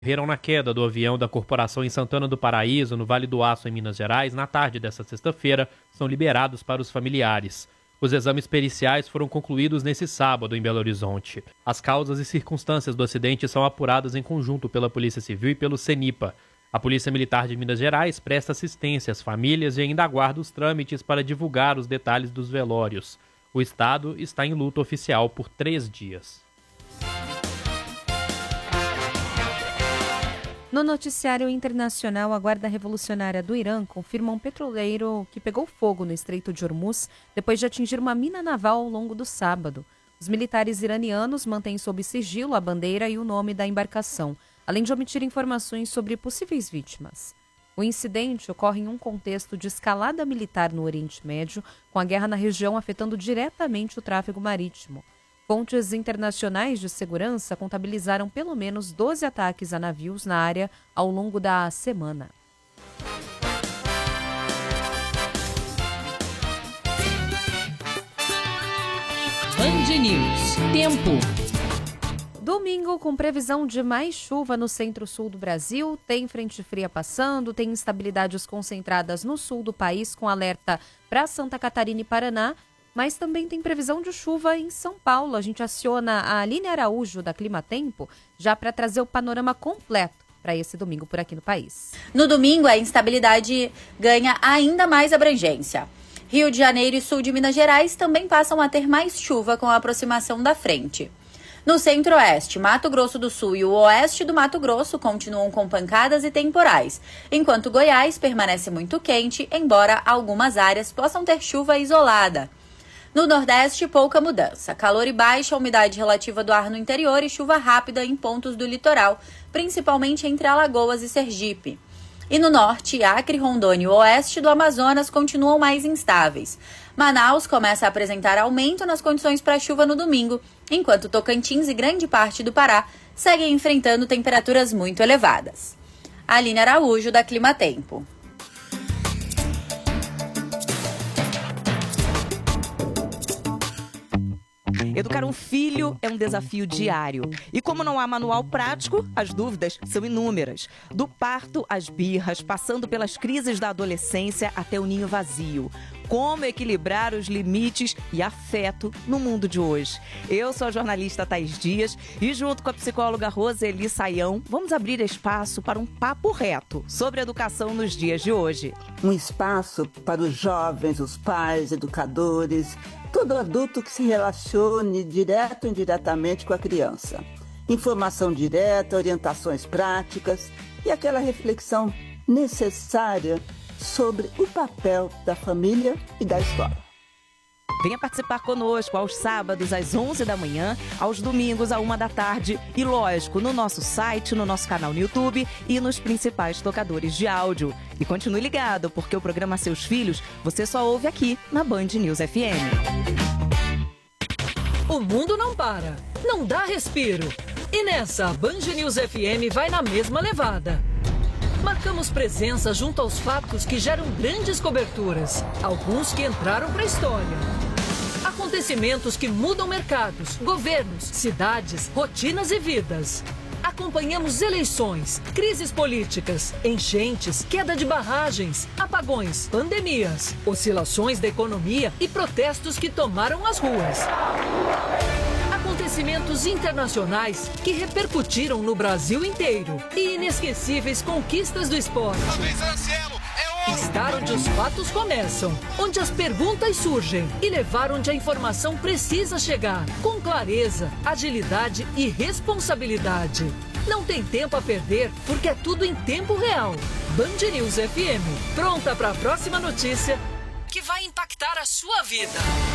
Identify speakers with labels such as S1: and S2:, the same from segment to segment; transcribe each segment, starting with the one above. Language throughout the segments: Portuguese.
S1: Morreram na queda do avião da corporação em Santana do Paraíso, no Vale do Aço, em Minas Gerais, na tarde desta sexta-feira, são liberados para os familiares. Os exames periciais foram concluídos nesse sábado em Belo Horizonte. As causas e circunstâncias do acidente são apuradas em conjunto pela Polícia Civil e pelo CENIPA. A Polícia Militar de Minas Gerais presta assistência às famílias e ainda aguarda os trâmites para divulgar os detalhes dos velórios. O Estado está em luto oficial por 3 dias.
S2: No noticiário internacional, a Guarda Revolucionária do Irã confirma um petroleiro que pegou fogo no Estreito de Hormuz depois de atingir uma mina naval ao longo do sábado. Os militares iranianos mantêm sob sigilo a bandeira e o nome da embarcação, além de omitir informações sobre possíveis vítimas. O incidente ocorre em um contexto de escalada militar no Oriente Médio, com a guerra na região afetando diretamente o tráfego marítimo. Fontes internacionais de segurança contabilizaram pelo menos 12 ataques a navios na área ao longo da semana.
S3: Band News. Tempo.
S2: Domingo, com previsão de mais chuva no centro-sul do Brasil, tem frente fria passando, tem instabilidades concentradas no sul do país, com alerta para Santa Catarina e Paraná, mas também tem previsão de chuva em São Paulo. A gente aciona a Aline Araújo, da Climatempo, já para trazer o panorama completo para esse domingo por aqui no país.
S4: No domingo, a instabilidade ganha ainda mais abrangência. Rio de Janeiro e sul de Minas Gerais também passam a ter mais chuva com a aproximação da frente. No centro-oeste, Mato Grosso do Sul e o oeste do Mato Grosso continuam com pancadas e temporais, enquanto Goiás permanece muito quente, embora algumas áreas possam ter chuva isolada. No Nordeste, pouca mudança. Calor e baixa umidade relativa do ar no interior e chuva rápida em pontos do litoral, principalmente entre Alagoas e Sergipe. E no Norte, Acre, Rondônia e o oeste do Amazonas continuam mais instáveis. Manaus começa a apresentar aumento nas condições para chuva no domingo, enquanto Tocantins e grande parte do Pará seguem enfrentando temperaturas muito elevadas. Aline Araújo, da Climatempo.
S5: Educar um filho é um desafio diário. E como não há manual prático, as dúvidas são inúmeras. Do parto às birras, passando pelas crises da adolescência até o ninho vazio. Como equilibrar os limites e afeto no mundo de hoje? Eu sou a jornalista Thaís Dias e junto com a psicóloga Roseli Saião, vamos abrir espaço para um papo reto sobre educação nos dias de hoje.
S6: Um espaço para os jovens, os pais, educadores, todo adulto que se relacione direto ou indiretamente com a criança. Informação direta, orientações práticas e aquela reflexão necessária sobre o papel da família e da escola.
S5: Venha participar conosco aos sábados às 11 da manhã, aos domingos à 1 da tarde e, lógico, no nosso site, no nosso canal no YouTube e nos principais tocadores de áudio. E continue ligado, porque o programa Seus Filhos você só ouve aqui na Band News FM.
S3: O mundo não para, não dá respiro. E nessa, a Band News FM vai na mesma levada. Marcamos presença junto aos fatos que geram grandes coberturas, alguns que entraram para a história. Acontecimentos que mudam mercados, governos, cidades, rotinas e vidas. Acompanhamos eleições, crises políticas, enchentes, queda de barragens, apagões, pandemias, oscilações da economia e protestos que tomaram as ruas. Acontecimentos internacionais que repercutiram no Brasil inteiro e inesquecíveis conquistas do esporte. Estar onde os fatos começam, onde as perguntas surgem e levar onde a informação precisa chegar, com clareza, agilidade e responsabilidade. Não tem tempo a perder, porque é tudo em tempo real. Band News FM, pronta para a próxima notícia que vai impactar a sua vida.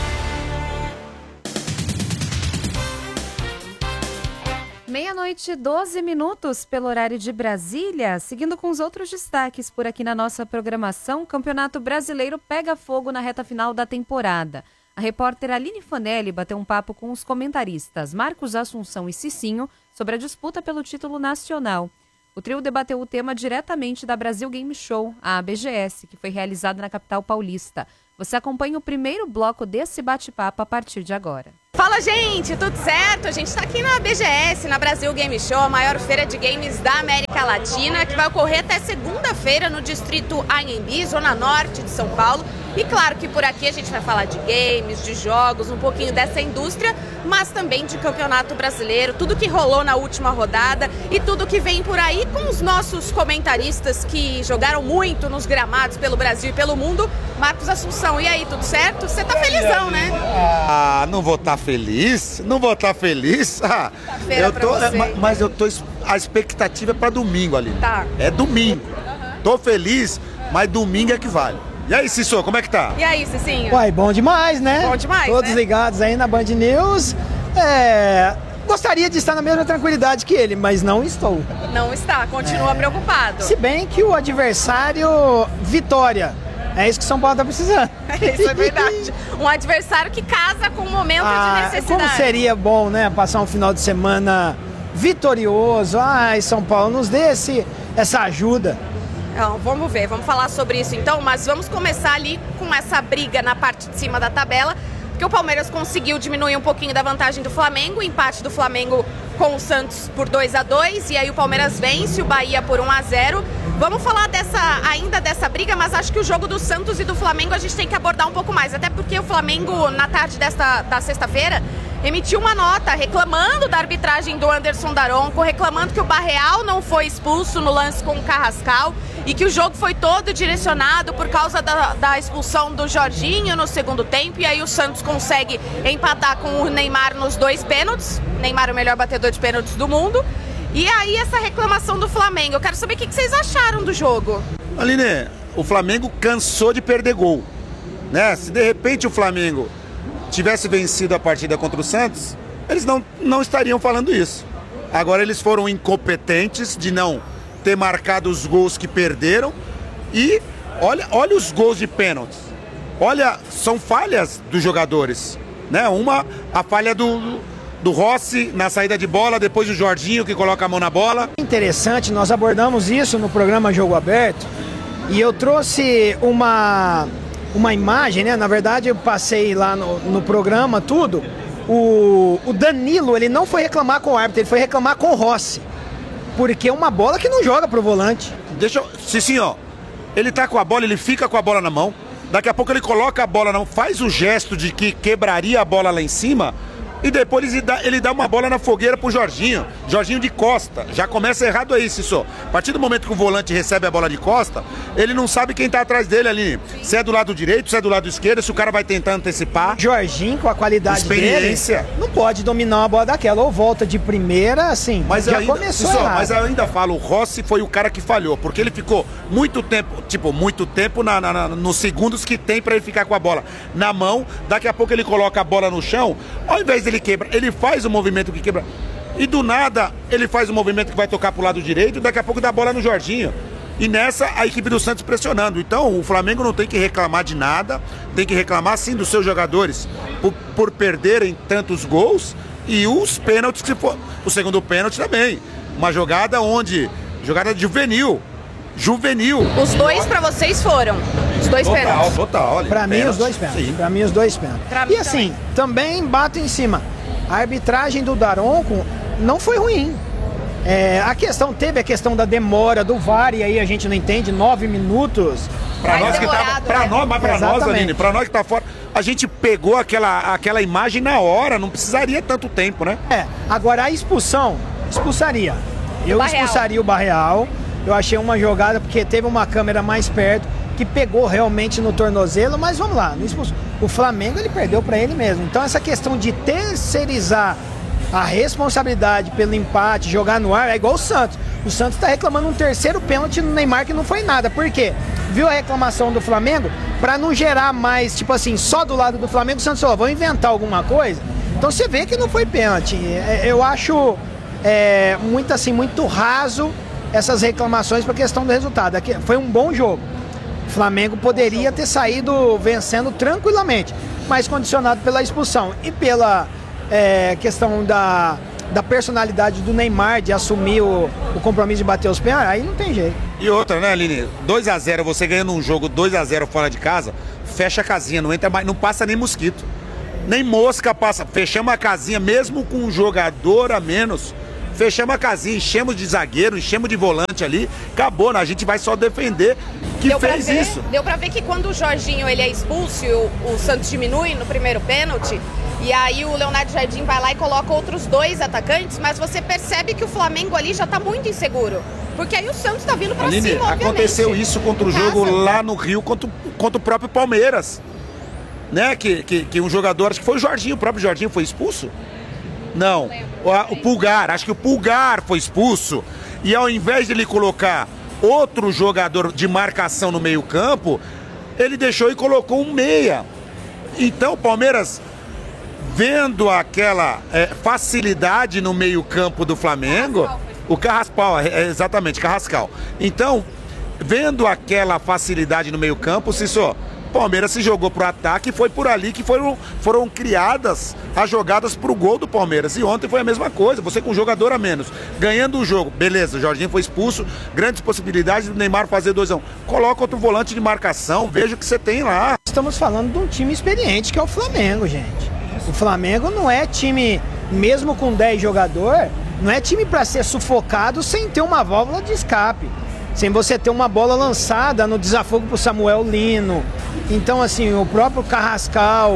S2: Meia-noite, 12 minutos pelo horário de Brasília. Seguindo com os outros destaques por aqui na nossa programação, o Campeonato Brasileiro pega fogo na reta final da temporada. A repórter Aline Fanelli bateu um papo com os comentaristas Marcos Assunção e Cicinho sobre a disputa pelo título nacional. O trio debateu o tema diretamente da Brasil Game Show, a BGS, que foi realizada na capital paulista. Você acompanha o primeiro bloco desse bate-papo a partir de agora.
S7: Fala, gente, tudo certo? A gente está aqui na BGS, na Brasil Game Show, a maior feira de games da América Latina, que vai ocorrer até segunda-feira no distrito Anhembi, zona norte de São Paulo. E claro que por aqui a gente vai falar de games, de jogos, um pouquinho dessa indústria, mas também de campeonato brasileiro, tudo que rolou na última rodada e tudo que vem por aí com os nossos comentaristas que jogaram muito nos gramados pelo Brasil e pelo mundo. Marcos Assunção, e aí, tudo certo? Você tá felizão, né?
S8: Ah, não vou estar feliz? Não vou estar feliz? Ah, eu tô, mas eu tô, a expectativa é para domingo, Aline.
S7: Tá.
S8: É domingo. Tô feliz, mas domingo é que vale. E aí, Cissô, como é que tá?
S7: E aí, Cicinho?
S9: Uai, bom demais, né?
S7: Bom demais,
S9: Todos
S7: né?
S9: ligados aí na Band News. Gostaria de estar na mesma tranquilidade que ele, mas não estou.
S7: Não está, continua preocupado.
S9: Se bem que o adversário, Vitória. É isso que São Paulo está precisando.
S7: Isso é verdade. Um adversário que casa com o momento de necessidade.
S9: Como seria bom, né? Passar um final de semana vitorioso. Ai, São Paulo, nos dê essa ajuda.
S7: Não, vamos ver, vamos falar sobre isso então, mas vamos começar ali com essa briga na parte de cima da tabela, porque o Palmeiras conseguiu diminuir um pouquinho da vantagem do Flamengo, o empate do Flamengo com o Santos por 2-2, e aí o Palmeiras vence o Bahia por 1-0. Vamos falar ainda dessa briga, mas acho que o jogo do Santos e do Flamengo a gente tem que abordar um pouco mais, até porque o Flamengo, na tarde da sexta-feira, emitiu uma nota reclamando da arbitragem do Anderson Daronco, reclamando que o Barreal não foi expulso no lance com o Carrascal e que o jogo foi todo direcionado por causa da expulsão do Jorginho no segundo tempo, e aí o Santos consegue empatar com o Neymar nos 2 pênaltis. Neymar é o melhor batedor de pênaltis do mundo. E aí essa reclamação do Flamengo, eu quero saber o que vocês acharam do jogo.
S8: Aline, o Flamengo cansou de perder gol, né? Se de repente o Flamengo tivesse vencido a partida contra o Santos, eles não estariam falando isso. Agora eles foram incompetentes de não ter marcado os gols que perderam e olha os gols de pênaltis. Olha, são falhas dos jogadores, né? A falha do Rossi na saída de bola, depois o Jorginho que coloca a mão na bola.
S9: Interessante, nós abordamos isso no programa Jogo Aberto e eu trouxe uma imagem, né? Na verdade eu passei lá no programa tudo. O Danilo, ele não foi reclamar com o árbitro, ele foi reclamar com o Rossi, porque é uma bola que não joga pro volante.
S8: Sim, ó, ele tá com a bola, ele fica com a bola na mão, daqui a pouco ele coloca a bola na mão, faz o gesto de que quebraria a bola lá em cima, e depois ele dá uma bola na fogueira pro Jorginho de costa. Já começa errado aí, Cissô. A partir do momento que o volante recebe a bola de costa, ele não sabe quem tá atrás dele ali. Se é do lado direito, se é do lado esquerdo, se o cara vai tentar antecipar.
S9: Jorginho, com a qualidade
S8: experiência
S9: dele, não pode dominar uma bola daquela, ou volta de primeira, assim,
S8: mas
S9: já começou
S8: Cissô,
S9: errado.
S8: Mas eu ainda falo, o Rossi foi o cara que falhou, porque ele ficou muito tempo nos segundos que tem pra ele ficar com a bola na mão, daqui a pouco ele coloca a bola no chão, ao invés dele quebrar, ele faz o movimento que quebra. E do nada, ele faz o movimento que vai tocar pro lado direito, e daqui a pouco dá a bola no Jorginho. E nessa, a equipe do Santos pressionando. Então, o Flamengo não tem que reclamar de nada, tem que reclamar sim dos seus jogadores por perderem tantos gols, e os pênaltis que for. O segundo pênalti também. Uma jogada juvenil.
S7: Os dois pra vocês foram? Os dois pênaltis?
S8: Total.
S9: Pra mim, os dois pênaltis. Pra mim, os dois pênaltis. E assim, também bato em cima. A arbitragem do Daronco não foi ruim. Teve a questão da demora do VAR, e aí a gente não entende, 9 minutos.
S8: Pra nós, Aline, pra nós que tá fora, a gente pegou aquela imagem na hora, não precisaria tanto tempo, né?
S9: Agora a expulsaria. Eu expulsaria o Barreal. Eu achei uma jogada, porque teve uma câmera mais perto, que pegou realmente no tornozelo, mas vamos lá, não expulsou. O Flamengo, ele perdeu para ele mesmo. Então essa questão de terceirizar a responsabilidade pelo empate, jogar no ar, é igual o Santos. O Santos está reclamando um terceiro pênalti no Neymar que não foi nada. Por quê? Viu a reclamação do Flamengo? Para não gerar mais, tipo assim, só do lado do Flamengo, o Santos falou, vamos inventar alguma coisa. Então você vê que não foi pênalti. Eu acho muito raso essas reclamações para a questão do resultado. Foi um bom jogo. O Flamengo poderia ter saído vencendo tranquilamente, mas condicionado pela expulsão e pela questão da personalidade do Neymar de assumir o compromisso de bater os pênaltis, aí não tem jeito.
S8: E outra, né, Aline? 2-0, você ganhando um jogo 2-0 fora de casa, fecha a casinha, não entra mais, não passa nem mosquito. Nem mosca passa. Fechamos a casinha, mesmo com um jogador a menos. Fechamos a casinha, enchemos de zagueiro, enchemos de volante ali. Acabou, né? A gente vai só defender que fez isso.
S7: Deu pra ver que quando o Jorginho ele é expulso e o Santos diminui no primeiro pênalti, e aí o Leonardo Jardim vai lá e coloca outros 2 atacantes, mas você percebe que o Flamengo ali já tá muito inseguro. Porque aí o Santos tá vindo pra
S8: Aline,
S7: cima, obviamente.
S8: aconteceu isso contra o jogo lá no Rio, contra o próprio Palmeiras. Né? Que um jogador, acho que foi o Jorginho, o próprio Jorginho foi expulso? Não, o Pulgar, acho que o Pulgar foi expulso. E ao invés de ele colocar outro jogador de marcação no meio campo, ele deixou e colocou um meia. Então o Palmeiras, vendo aquela facilidade no meio campo do Flamengo, o Carrascal, exatamente, Carrascal. Então, vendo aquela facilidade no meio campo, o Palmeiras se jogou pro ataque e foi por ali que foram criadas as jogadas pro gol do Palmeiras. E ontem foi a mesma coisa, você com um jogador a menos, ganhando o jogo, beleza, o Jorginho foi expulso, grandes possibilidades do Neymar fazer 2-1. Coloca outro volante de marcação, veja o que você tem lá.
S9: Estamos falando de um time experiente que é o Flamengo, gente. O Flamengo não é time, mesmo com 10 jogadores, não é time para ser sufocado sem ter uma válvula de escape. Sem você ter uma bola lançada no desafogo pro Samuel Lino. Então, assim, o próprio Carrascal,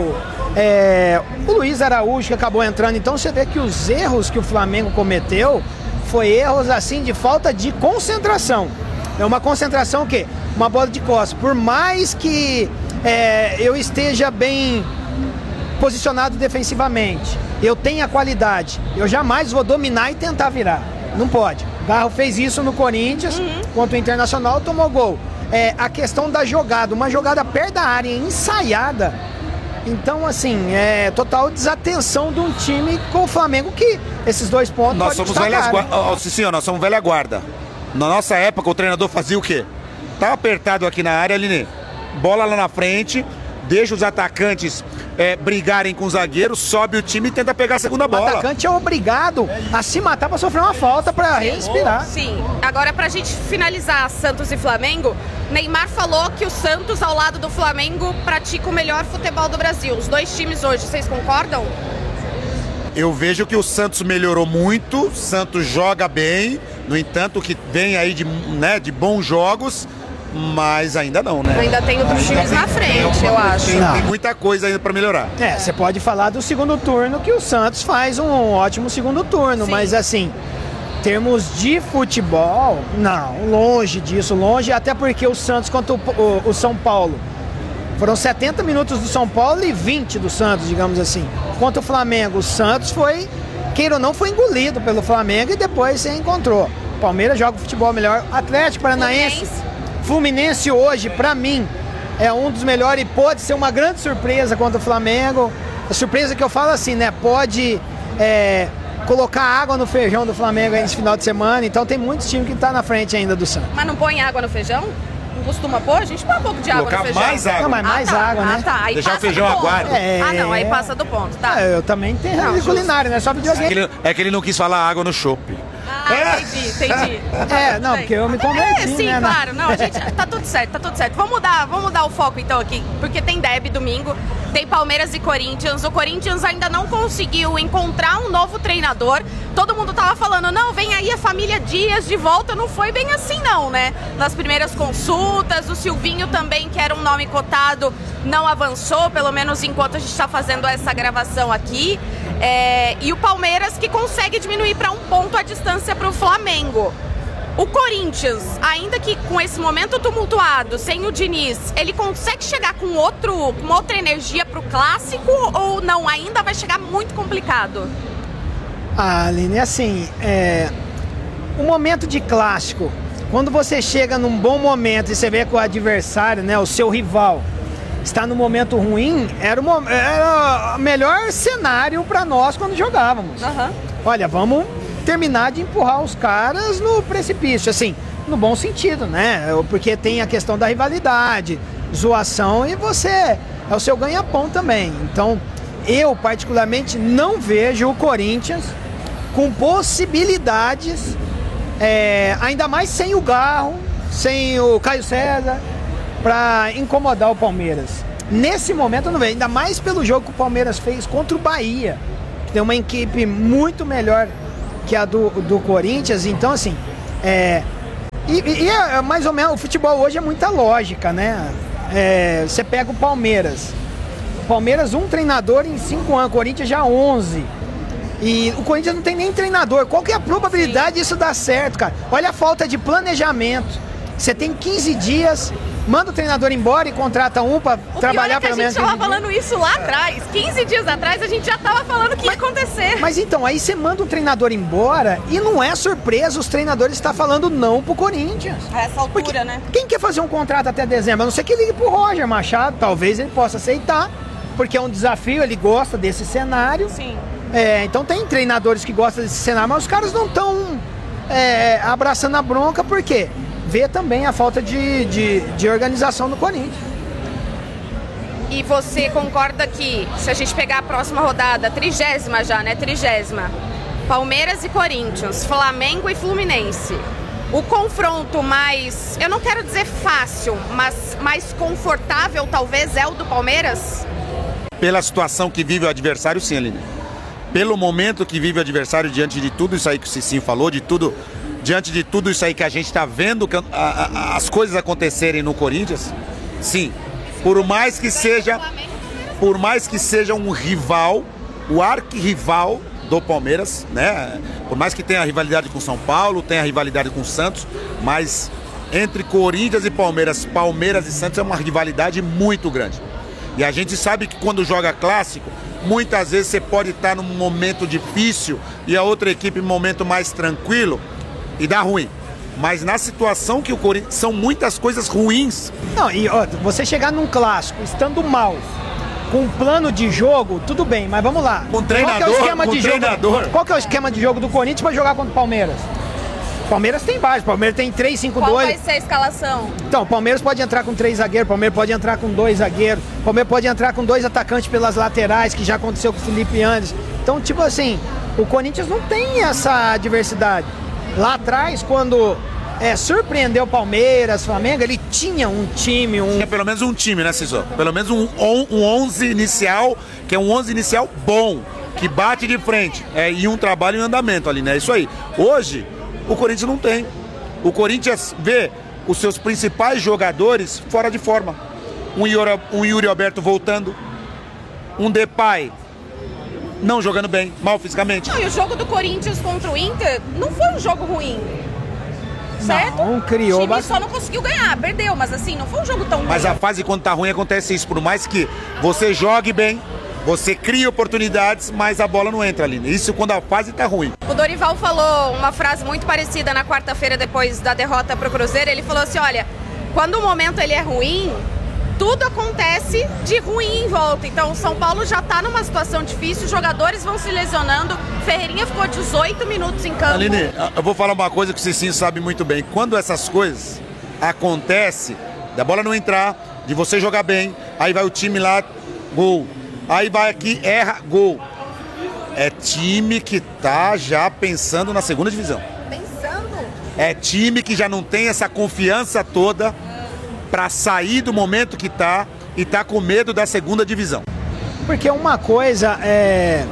S9: o Luiz Araújo que acabou entrando. Então, você vê que os erros que o Flamengo cometeu foi erros, assim, de falta de concentração. É uma concentração o quê? Uma bola de costas. Por mais que eu esteja bem posicionado defensivamente, eu tenha qualidade, eu jamais vou dominar e tentar virar. Não pode. O Garro fez isso no Corinthians, contra o Internacional, tomou gol. A questão da jogada, uma jogada perto da área, ensaiada. Então, assim, total desatenção de um time com o Flamengo, que esses 2 pontos
S8: nós somos velhas guarda. Nós somos velha guarda. Na nossa época, o treinador fazia o quê? Tá apertado aqui na área, Aline, bola lá na frente, deixa os atacantes brigarem com os zagueiros, sobe o time e tenta pegar a segunda bola.
S9: O atacante é obrigado a se matar para sofrer uma falta para respirar.
S7: Sim, agora pra gente finalizar Santos e Flamengo, Neymar falou que o Santos ao lado do Flamengo pratica o melhor futebol do Brasil. Os 2 times hoje, vocês concordam?
S8: Eu vejo que o Santos melhorou muito, o Santos joga bem, no entanto que vem aí de bons jogos, mas ainda não, né?
S7: Ainda tem outros times na frente, eu acho.
S8: Tem muita coisa ainda pra melhorar.
S9: Você pode falar do segundo turno, que o Santos faz um ótimo segundo turno, sim. Mas assim, termos de futebol, não, longe disso, até porque o Santos contra o São Paulo, foram 70 minutos do São Paulo e 20 do Santos, digamos assim. Contra o Flamengo, o Santos foi, queira ou não, foi engolido pelo Flamengo e depois se encontrou. O Palmeiras joga o futebol melhor, Atlético Paranaense, Fluminense hoje, pra mim, é um dos melhores e pode ser uma grande surpresa contra o Flamengo. A surpresa que eu falo assim, né? Pode colocar água no feijão do Flamengo aí nesse final de semana. Então tem muitos times que tá na frente ainda do Santos.
S7: Mas não põe água no feijão? Não costuma pôr? A gente põe um pouco de água no feijão.
S8: Mais água.
S9: Não, mas mais água, né?
S7: Tá. Aí
S8: deixar o feijão aguado.
S7: Não, aí passa do ponto, tá?
S9: Eu também tenho culinária, né? Só videogame.
S8: É que ele não quis falar água no chopp.
S7: Entendi.
S9: Não, porque eu me converti,
S7: sim,
S9: né?
S7: Claro. Não, gente, tá tudo certo. Vamos mudar o foco então aqui, porque tem derby domingo, tem Palmeiras e Corinthians. O Corinthians ainda não conseguiu encontrar um novo treinador. Todo mundo tava falando, não, vem aí a família Dias de volta. Não foi bem assim não, né? Nas primeiras consultas, o Silvinho também, que era um nome cotado, não avançou, pelo menos enquanto a gente tá fazendo essa gravação aqui. E o Palmeiras que consegue diminuir para 1 ponto a distância para o Flamengo. O Corinthians, ainda que com esse momento tumultuado, sem o Diniz, ele consegue chegar com uma outra energia para o clássico ou não? Ainda vai chegar muito complicado?
S9: Aline, assim, um momento de clássico, quando você chega num bom momento e você vê que o adversário, né, o seu rival, está no momento ruim, era o melhor cenário para nós quando jogávamos. Olha, vamos terminar de empurrar os caras no precipício, assim, no bom sentido, né? Porque tem a questão da rivalidade, zoação, e você é o seu ganha-pão também. Então, eu particularmente não vejo o Corinthians com possibilidades, ainda mais sem o Garro, sem o Caio César, para incomodar o Palmeiras. Nesse momento eu não vejo, ainda mais pelo jogo que o Palmeiras fez contra o Bahia, que tem uma equipe muito melhor que a do Corinthians. Então, assim, mais ou menos, o futebol hoje é muita lógica, né? Você pega o Palmeiras, um treinador em 5 anos, o Corinthians já 11. E o Corinthians não tem nem treinador. Qual que é a probabilidade disso dar certo, cara? Olha a falta de planejamento. Você tem 15 dias, manda o treinador embora e contrata um para trabalhar pelo menos.
S7: A gente estava falando isso lá atrás. 15 dias atrás a gente já estava falando que ia acontecer.
S9: Mas então, aí você manda o treinador embora e não é surpresa os treinadores estar falando não pro Corinthians.
S7: A essa altura, porque, né?
S9: Quem quer fazer um contrato até dezembro? A não ser que ligue pro Roger Machado, talvez ele possa aceitar, porque é um desafio, ele gosta desse cenário.
S7: Sim.
S9: Então tem treinadores que gostam desse cenário, mas os caras não estão abraçando a bronca, por quê? Vê também a falta de organização do Corinthians.
S7: E você concorda que, se a gente pegar a próxima rodada, 30ª já, né? 30ª, Palmeiras e Corinthians, Flamengo e Fluminense, o confronto mais, eu não quero dizer fácil, mas mais confortável talvez é o do Palmeiras?
S8: Pela situação que vive o adversário, sim, Aline. Pelo momento que vive o adversário, diante de tudo isso aí que o Cicinho falou, diante de tudo isso aí que a gente está vendo as coisas acontecerem no Corinthians, sim. Por mais que seja um rival, o arquirrival do Palmeiras, né? Por mais que tenha a rivalidade com São Paulo, tenha a rivalidade com o Santos, mas entre Corinthians e Palmeiras e Santos é uma rivalidade muito grande. E a gente sabe que quando joga clássico, muitas vezes você pode estar num momento difícil e a outra equipe num momento mais tranquilo e dá ruim. Mas na situação que o Corinthians... São muitas coisas ruins.
S9: Não, e ó, você chegar num clássico estando mal, com um plano de jogo, tudo bem, mas vamos lá.
S8: Com treinador,
S9: qual que é o esquema de jogo do Corinthians para jogar contra o Palmeiras? O Palmeiras tem base, o Palmeiras tem 3-5-2.
S7: Qual vai ser a escalação?
S9: Então, o Palmeiras pode entrar com 3 zagueiros, o Palmeiras pode entrar com 2 zagueiros, o Palmeiras pode entrar com 2 atacantes pelas laterais, que já aconteceu com o Felipe Anderson. Então, tipo assim, o Corinthians não tem essa diversidade. Lá atrás, quando surpreendeu o Palmeiras, Flamengo, ele tinha um time...
S8: Tinha pelo menos um time, né, Cícero? Pelo menos um 11 inicial, que é um 11 inicial bom, que bate de frente. E um trabalho em andamento ali, né? Isso aí. Hoje, o Corinthians não tem. O Corinthians vê os seus principais jogadores fora de forma. Um Yuri Alberto voltando, um Depay não jogando bem, mal fisicamente.
S7: Não, e o jogo do Corinthians contra o Inter não foi um jogo ruim. Certo?
S9: Não, criou
S7: o time só não conseguiu ganhar, perdeu, mas assim, não foi um jogo tão ruim.
S8: Mas a fase quando tá ruim acontece isso, por mais que você jogue bem, você cria oportunidades, mas a bola não entra ali. Isso quando a fase tá ruim.
S7: O Dorival falou uma frase muito parecida na quarta-feira depois da derrota pro Cruzeiro. Ele falou assim, olha, quando o momento ele é ruim, tudo acontece de ruim em volta. Então o São Paulo já tá numa situação difícil, os jogadores vão se lesionando. Ferreirinha ficou 18 minutos em campo.
S8: Aline, eu vou falar uma coisa que o Cicinho sabe muito bem. Quando essas coisas acontecem, da bola não entrar, de você jogar bem, aí vai o time lá, gol. Aí vai aqui, erra, gol. É time que tá já pensando na segunda divisão.
S7: Pensando?
S8: É time que já não tem essa confiança toda para sair do momento que tá e tá com medo da segunda divisão.
S9: Porque uma coisa é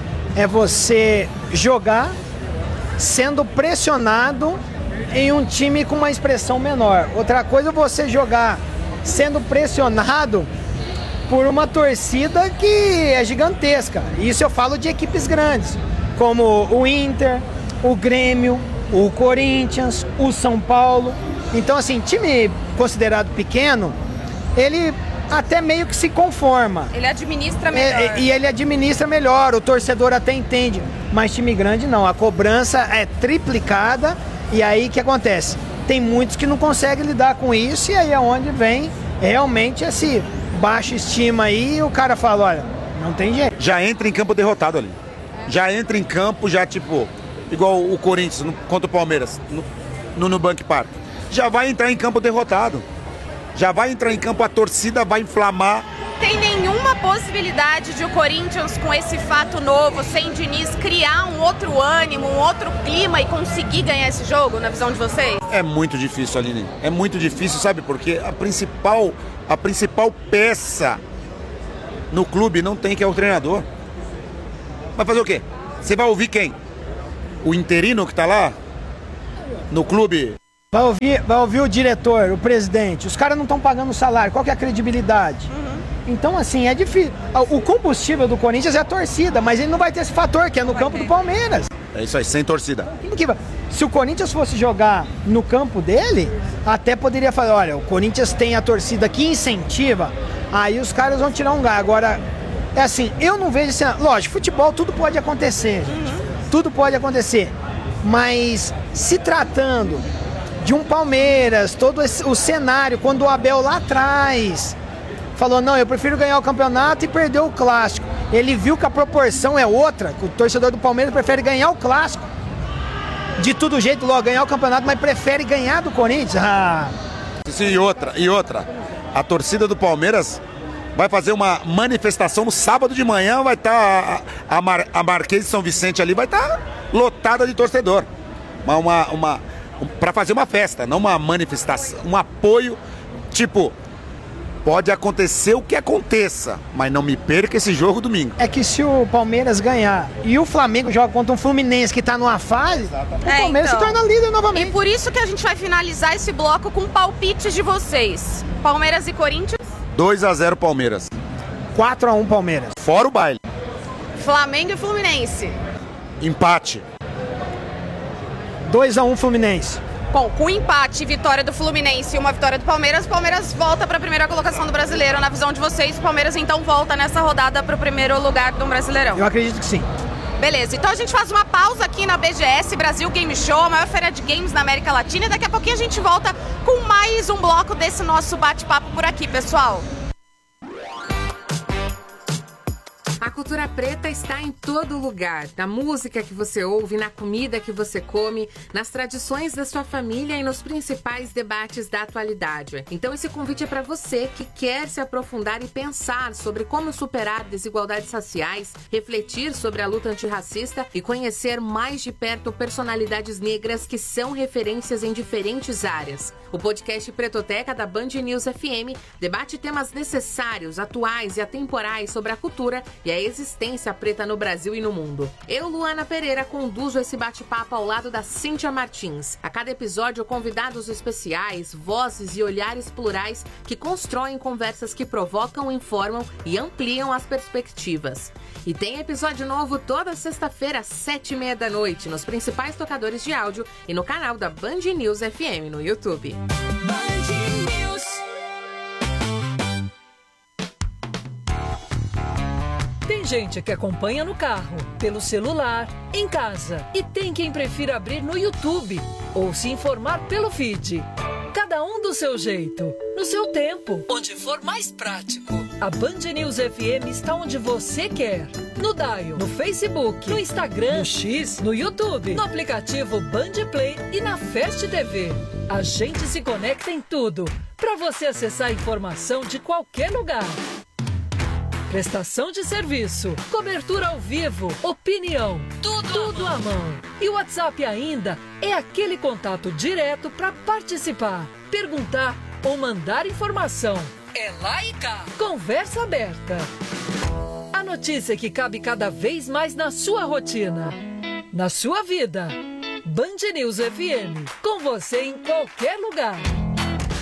S9: você jogar sendo pressionado em um time com uma expressão menor. Outra coisa é você jogar sendo pressionado por uma torcida que é gigantesca. Isso eu falo de equipes grandes, como o Inter, o Grêmio, o Corinthians, o São Paulo. Então, assim, time considerado pequeno, ele até meio que se conforma.
S7: Ele administra melhor.
S9: E ele administra melhor, o torcedor até entende. Mas time grande não, a cobrança é triplicada e aí o que acontece? Tem muitos que não conseguem lidar com isso e aí é onde vem realmente esse baixa estima aí e o cara fala, olha, não tem jeito.
S8: Já entra em campo derrotado ali. Já entra em campo, já tipo, igual o Corinthians contra o Palmeiras, no Nubank Park. Já vai entrar em campo derrotado. Já vai entrar em campo, a torcida vai inflamar.
S7: Tem nenhuma possibilidade de o Corinthians, com esse fato novo, sem Diniz, criar um outro ânimo, um outro clima e conseguir ganhar esse jogo, na visão de vocês?
S8: É muito difícil, Aline. É muito difícil, sabe? Porque a principal peça no clube não tem, que é o treinador. Vai fazer o quê? Você vai ouvir quem? O interino que tá lá no clube?
S9: Vai ouvir o diretor, o presidente. Os caras não estão pagando salário. Qual que é a credibilidade? Então, assim, é difícil. O combustível do Corinthians é a torcida, mas ele não vai ter esse fator, que é no campo do Palmeiras.
S8: É isso aí, sem torcida.
S9: Se o Corinthians fosse jogar no campo dele, até poderia falar, olha, o Corinthians tem a torcida que incentiva, aí os caras vão tirar um gás. Agora, é assim, eu não vejo assim, lógico, futebol tudo pode acontecer, gente. Tudo pode acontecer. Mas se tratando de um Palmeiras, todo o cenário, quando o Abel lá atrás falou, não, eu prefiro ganhar o campeonato e perder o clássico. Ele viu que a proporção é outra, que o torcedor do Palmeiras prefere ganhar o clássico. De todo jeito, logo, ganhar o campeonato, mas prefere ganhar do Corinthians.
S8: Sim, e outra. A torcida do Palmeiras vai fazer uma manifestação no sábado de manhã, vai estar a Marquês de São Vicente ali, vai estar lotada de torcedor. Para fazer uma festa, não uma manifestação, um apoio, tipo, pode acontecer o que aconteça, mas não me perca esse jogo domingo.
S9: É que se o Palmeiras ganhar e o Flamengo joga contra um Fluminense que tá numa fase, o Palmeiras se torna líder novamente.
S7: E por isso que a gente vai finalizar esse bloco com palpites de vocês. Palmeiras e Corinthians?
S8: 2-0 Palmeiras.
S9: 4-1 Palmeiras.
S8: Fora o baile.
S7: Flamengo e Fluminense?
S8: Empate.
S9: 2-1 Fluminense.
S7: Bom, com empate e vitória do Fluminense e uma vitória do Palmeiras, o Palmeiras volta para a primeira colocação do Brasileiro. Na visão de vocês, o Palmeiras então volta nessa rodada para o primeiro lugar do Brasileirão?
S9: Eu acredito que sim.
S7: Beleza, então a gente faz uma pausa aqui na BGS Brasil Game Show, a maior feira de games na América Latina, e daqui a pouquinho a gente volta com mais um bloco desse nosso bate-papo por aqui, pessoal.
S10: A cultura preta está em todo lugar, na música que você ouve, na comida que você come, nas tradições da sua família e nos principais debates da atualidade. Então esse convite é para você que quer se aprofundar e pensar sobre como superar desigualdades raciais, refletir sobre a luta antirracista e conhecer mais de perto personalidades negras que são referências em diferentes áreas. O podcast Pretoteca da Band News FM debate temas necessários, atuais e atemporais sobre a cultura e a existência preta no Brasil e no mundo. Eu, Luana Pereira, conduzo esse bate-papo ao lado da Cíntia Martins. A cada episódio, convidados especiais, vozes e olhares plurais que constroem conversas que provocam, informam e ampliam as perspectivas. E tem episódio novo toda sexta-feira às 7h30 da noite, nos principais tocadores de áudio e no canal da Band News FM no YouTube.
S3: Band News. Tem gente que acompanha no carro, pelo celular, em casa. E tem quem prefira abrir no YouTube ou se informar pelo feed. Cada um do seu jeito, no seu tempo, onde for mais prático. A Band News FM está onde você quer. No Dial, no Facebook, no Instagram, no X, no YouTube, no aplicativo Band Play e na Fast TV. A gente se conecta em tudo, para você acessar a informação de qualquer lugar. Prestação de serviço, cobertura ao vivo, opinião, tudo à mão. E o WhatsApp ainda é aquele contato direto para participar, perguntar ou mandar informação. É lá e cá. Conversa aberta. A notícia que cabe cada vez mais na sua rotina, na sua vida. Band News FM, com você em qualquer lugar.